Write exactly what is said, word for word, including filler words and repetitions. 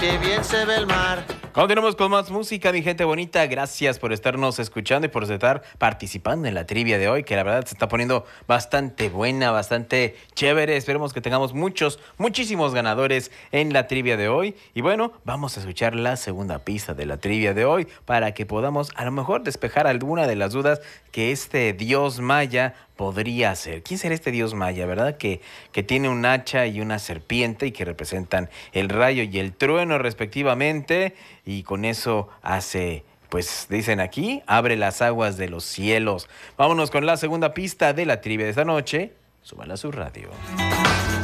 Qué bien se ve el mar. Continuamos con más música, mi gente bonita. Gracias por estarnos escuchando y por estar participando en la trivia de hoy, que la verdad se está poniendo bastante buena, bastante chévere. Esperemos que tengamos muchos, muchísimos ganadores en la trivia de hoy. Y bueno, vamos a escuchar la segunda pista de la trivia de hoy para que podamos a lo mejor despejar alguna de las dudas que este dios maya podría ser. ¿Quién será este dios maya, verdad? Que, que tiene un hacha y una serpiente y que representan el rayo y el trueno respectivamente. Y con eso hace, pues dicen aquí, abre las aguas de los cielos. Vámonos con la segunda pista de la trivia de esta noche. Súbala a su radio.